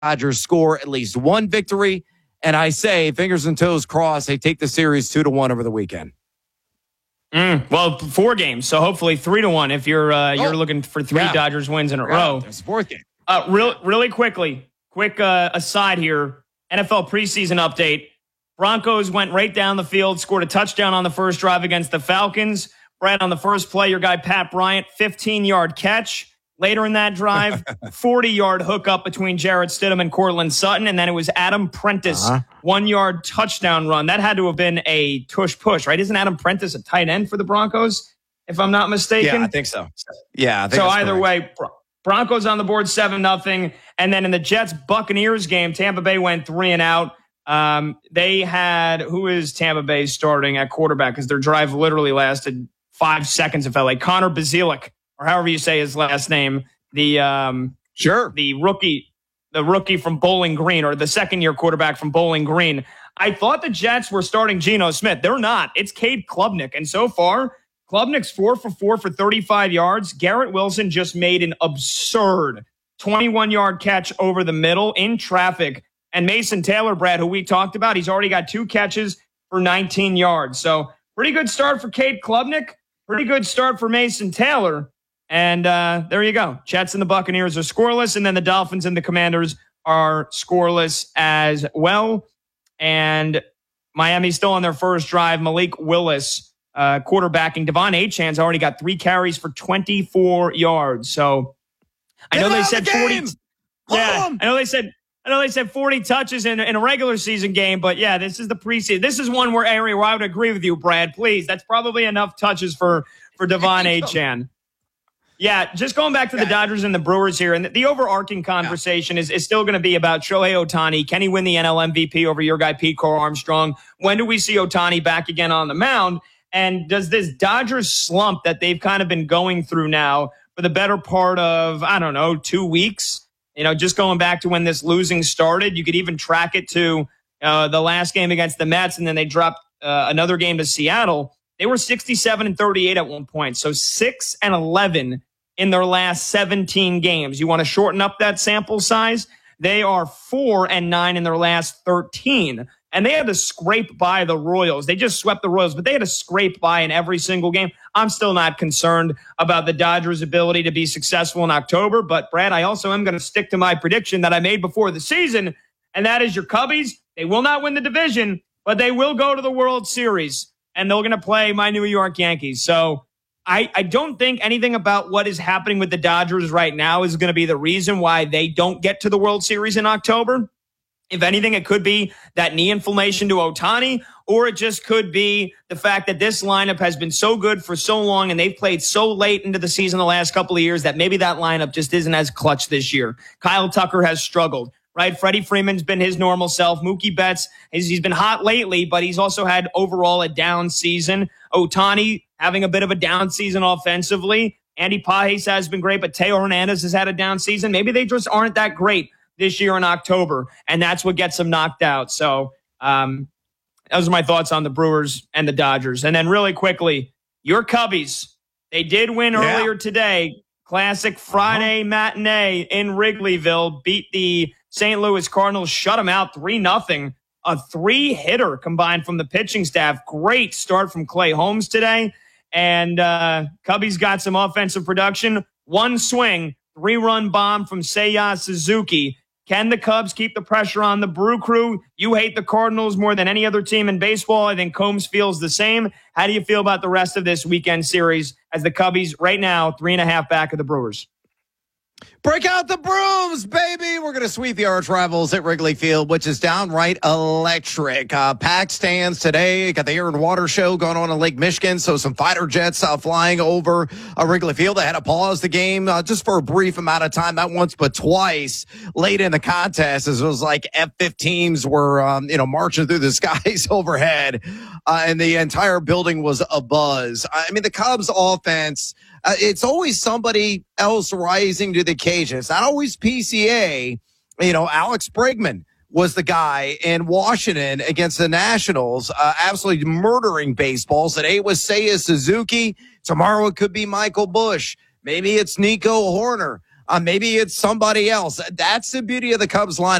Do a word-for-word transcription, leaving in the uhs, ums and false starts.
Dodgers score at least one victory. And I say, fingers and toes crossed, they take the series two to one over the weekend. Mm, well, four games, so hopefully three to one if you're uh, you're oh, looking for three yeah. Dodgers wins in a yeah, row. There's a fourth game. Uh, real, really quickly, quick uh, aside here, N F L preseason update. Broncos went right down the field, scored a touchdown on the first drive against the Falcons. Brad, on the first play, your guy Pat Bryant, fifteen-yard catch. Later in that drive, forty-yard hookup between Jarrett Stidham and Cortland Sutton, and then it was Adam Prentice, uh-huh. one-yard touchdown run. That had to have been a tush-push, right? Isn't Adam Prentice a tight end for the Broncos, if I'm not mistaken? Yeah, I think so. Yeah, I think so either correct. way, Broncos on the board seven nothing, and then in the Jets-Buccaneers game, Tampa Bay went three and out. Um, they had, who is Tampa Bay starting at quarterback? Because their drive literally lasted five seconds, it felt like. Connor Bazelak, or however you say his last name, the um, sure the rookie, the rookie from Bowling Green, or the second-year quarterback from Bowling Green. I thought the Jets were starting Geno Smith. They're not. It's Cade Klubnik, and so far, Klubnik's four for four for thirty-five yards. Garrett Wilson just made an absurd twenty-one-yard catch over the middle in traffic. And Mason Taylor, Brad, who we talked about, he's already got two catches for nineteen yards. So pretty good start for Cade Klubnik. Pretty good start for Mason Taylor. And uh, there you go. Jets and the Buccaneers are scoreless, and then the Dolphins and the Commanders are scoreless as well. And Miami's still on their first drive. Malik Willis uh, quarterbacking. Devon Achan's already got three carries for twenty-four yards. So I know they said forty. Yeah, I know they said I know they said forty touches in, in a regular season game, but yeah, this is the preseason. This is one where area where I would agree with you, Brad. Please, that's probably enough touches for for Devon Achan. Yeah, just going back to the Dodgers and the Brewers here, and the, the overarching conversation yeah. is, is still going to be about Shohei Ohtani. Can he win the N L M V P over your guy, Pete Crow Armstrong? When do we see Ohtani back again on the mound? And does this Dodgers slump that they've kind of been going through now for the better part of, I don't know, two weeks? You know, just going back to when this losing started, you could even track it to uh, the last game against the Mets, and then they dropped uh, another game to Seattle. They were sixty-seven and thirty-eight at one point, so six and eleven in their last seventeen games. You want to shorten up that sample size? They are four and nine in their last thirteen. And they had to scrape by the Royals. They just swept the Royals, but they had to scrape by in every single game. I'm still not concerned about the Dodgers' ability to be successful in October. But, Brad, I also am going to stick to my prediction that I made before the season, and that is your Cubbies. They will not win the division, but they will go to the World Series, and they're going to play my New York Yankees. So I, I don't think anything about what is happening with the Dodgers right now is going to be the reason why they don't get to the World Series in October. If anything, it could be that knee inflammation to Ohtani, or it just could be the fact that this lineup has been so good for so long and they've played so late into the season the last couple of years that maybe that lineup just isn't as clutch this year. Kyle Tucker has struggled, right? Freddie Freeman's been his normal self. Mookie Betts, he's been hot lately, but he's also had overall a down season. Ohtani having a bit of a down season offensively. Andy Pages has been great, but Teo Hernandez has had a down season. Maybe they just aren't that great this year in October, and that's what gets them knocked out. So um, those are my thoughts on the Brewers and the Dodgers. And then really quickly, your Cubbies, they did win yeah. earlier today. Classic Friday uh-huh. matinee in Wrigleyville, beat the Saint Louis Cardinals, shut them out three nothing. A three-hitter combined from the pitching staff. Great start from Clay Holmes today. And uh, Cubbies got some offensive production. One swing, three-run bomb from Seiya Suzuki. Can the Cubs keep the pressure on the Brew Crew? You hate the Cardinals more than any other team in baseball. I think Combs feels the same. How do you feel about the rest of this weekend series as the Cubbies right now, three and a half back of the Brewers? Break out the brooms, baby. We're going to sweep the arch rivals at Wrigley Field, which is downright electric. Uh, packed stands today. Got the Air and Water Show going on in Lake Michigan. So some fighter jets uh, flying over uh, Wrigley Field. They had to pause the game uh, just for a brief amount of time. Not once, but twice late in the contest, as it was like F fifteens were, um, you know, marching through the skies overhead. Uh, and the entire building was abuzz. I mean, the Cubs offense, Uh, it's always somebody else rising to the occasion. It's not always P C A. You know, Alex Bregman was the guy in Washington against the Nationals, uh, absolutely murdering baseballs. Today it was Seiya Suzuki. Tomorrow it could be Michael Busch. Maybe it's Nico Horner. Uh, maybe it's somebody else. That's the beauty of the Cubs line.